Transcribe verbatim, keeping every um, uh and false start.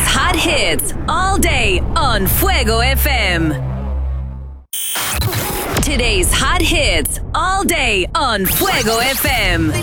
hot hits all day on Fuego F M. Today's hot hits all day on Fuego F M.